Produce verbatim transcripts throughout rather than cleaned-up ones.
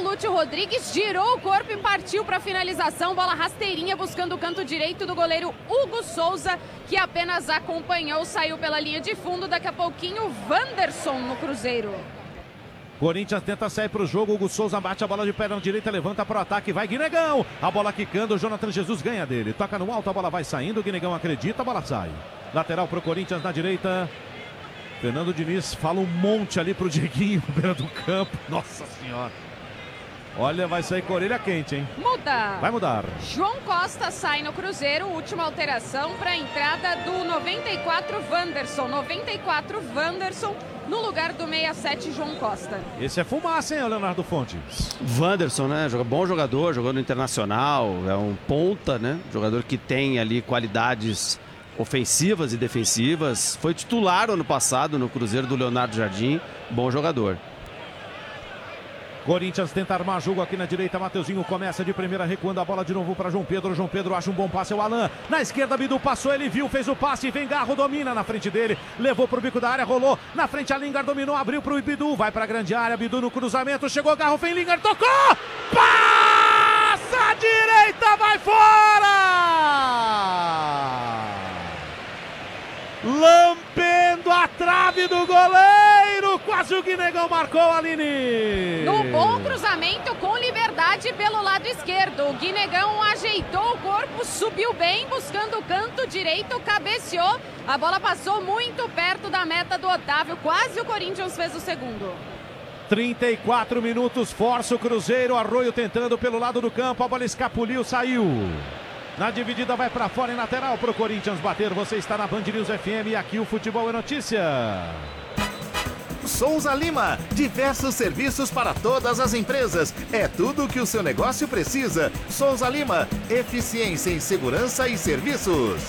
o Lúcio Rodrigues, girou o corpo e partiu para a finalização. Bola rasteirinha buscando o canto direito do goleiro Hugo Souza, que apenas acompanhou, saiu pela linha de fundo. Daqui a pouquinho, Wanderson no Cruzeiro. Corinthians tenta sair para o jogo, Hugo Souza bate a bola de perna direita, levanta para o ataque, vai Guinegão, a bola quicando, o Jonathan Jesus ganha dele, toca no alto, a bola vai saindo, o Guinegão acredita, a bola sai. Lateral para o Corinthians na direita, Fernando Diniz fala um monte ali para o Dieguinho, beira do campo, nossa senhora. Olha, vai sair com a orelha quente, hein? Muda. Vai mudar. João Costa sai no Cruzeiro, última alteração para a entrada do noventa e quatro Wanderson. noventa e quatro Wanderson no lugar do sessenta e sete João Costa. Esse é fumaça, hein, Leonardo Fontes? Wanderson, né? Bom jogador, jogou no Internacional, é um ponta, né? Jogador que tem ali qualidades ofensivas e defensivas. Foi titular ano passado no Cruzeiro do Leonardo Jardim, bom jogador. Corinthians tenta armar jogo aqui na direita, Mateuzinho começa de primeira, recuando a bola de novo para João Pedro, João Pedro acha um bom passe, é o Alan, na esquerda Bidu passou, ele viu, fez o passe, vem Garro, domina na frente dele, levou pro bico da área, rolou, na frente a Lingard dominou, abriu pro Bidu, vai pra grande área, Bidu no cruzamento, chegou Garro, vem Lingard, tocou, passa a direita, vai fora! Lampendo a trave do goleiro, quase o Guinegão marcou, Aline. No bom cruzamento com liberdade pelo lado esquerdo, o Guinegão ajeitou o corpo, subiu bem, buscando o canto direito, cabeceou, a bola passou muito perto da meta do Otávio, quase o Corinthians fez o segundo. trinta e quatro minutos, força o Cruzeiro, Arroio tentando pelo lado do campo, a bola escapuliu, saiu. Na dividida vai para fora em lateral para o Corinthians bater. Você está na Band News F M e aqui o Futebol é Notícia. Souza Lima, diversos serviços para todas as empresas. É tudo o que o seu negócio precisa. Souza Lima, eficiência em segurança e serviços.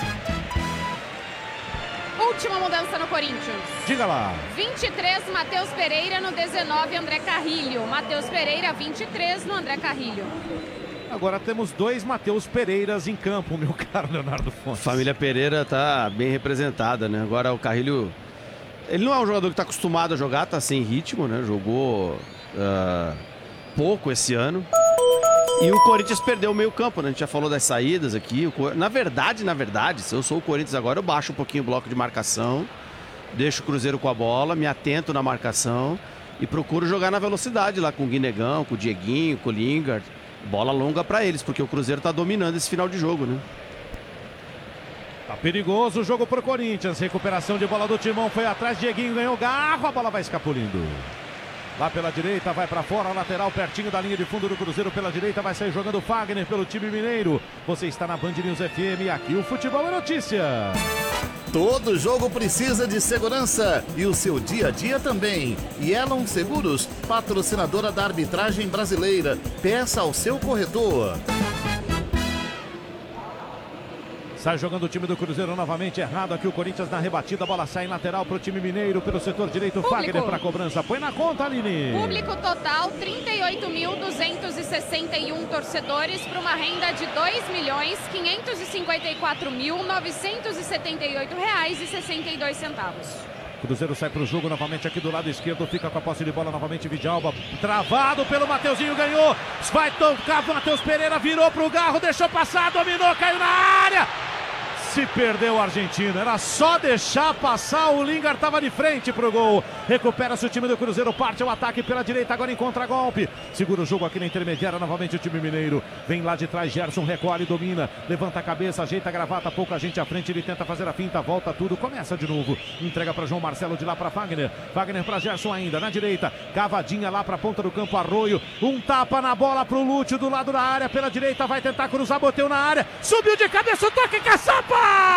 Última mudança no Corinthians. Diga lá. vinte e três, Matheus Pereira, no dezenove, André Carrilho. Matheus Pereira, vinte e três, no André Carrilho. Agora temos dois Matheus Pereiras em campo, meu caro Leonardo Fontes. Família Pereira tá bem representada, né? Agora o Carrilho, ele não é um jogador que tá acostumado a jogar, tá sem ritmo, né? Jogou uh, pouco esse ano. E o Corinthians perdeu o meio campo, né? A gente já falou das saídas aqui. Na verdade, na verdade, se eu sou o Corinthians agora, eu baixo um pouquinho o bloco de marcação, deixo o Cruzeiro com a bola, me atento na marcação e procuro jogar na velocidade lá com o Guinegão, com o Dieguinho, com o Lingard. Bola longa para eles, porque o Cruzeiro tá dominando esse final de jogo, né? Tá perigoso o jogo pro Corinthians. Recuperação de bola do Timão, foi atrás, Dieguinho ganhou Garro, a bola vai escapulindo. Lá pela direita, vai para fora, lateral pertinho da linha de fundo do Cruzeiro pela direita, vai sair jogando Fagner pelo time mineiro. Você está na Band News F M e aqui o Futebol é Notícia. Todo jogo precisa de segurança e o seu dia a dia também. Yellow Seguros, patrocinadora da arbitragem brasileira. Peça ao seu corretor. Sai jogando o time do Cruzeiro novamente, errado aqui o Corinthians na rebatida, a bola sai em lateral para o time mineiro, pelo setor direito, Público. Fagner para cobrança, põe na conta, Aline. Público total, trinta e oito mil duzentos e sessenta e um torcedores para uma renda de dois milhões quinhentos e cinquenta e quatro mil novecentos e setenta e oito reais e sessenta e dois centavos. Cruzeiro sai para o jogo novamente aqui do lado esquerdo, fica com a posse de bola novamente, Vidalba, travado pelo Mateuzinho, ganhou, vai tocar, Matheus Pereira virou para o Garro, deixou passar, dominou, caiu na área. Se perdeu o argentino, era só deixar passar, o Lingard estava de frente pro gol. Recupera-se o time do Cruzeiro, parte o ataque pela direita, agora em contra-golpe. Segura o jogo aqui na intermediária, novamente o time mineiro. Vem lá de trás, Gerson recolhe, domina, levanta a cabeça, ajeita a gravata, pouca gente à frente, ele tenta fazer a finta, volta tudo, começa de novo. Entrega para João Marcelo, de lá para Fagner. Fagner para Gerson ainda, na direita, cavadinha lá para a ponta do campo, Arroio. Um tapa na bola pro Lúcio do lado da área, pela direita, vai tentar cruzar, boteu na área, subiu de cabeça, o toque, caçapa!